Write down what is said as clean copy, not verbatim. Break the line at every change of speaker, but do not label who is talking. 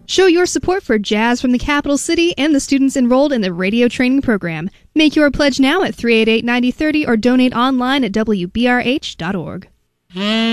Show your support for jazz from the capital city and the students enrolled in the radio training program. Make your pledge now at 388-9030 or donate online at wbrh.org.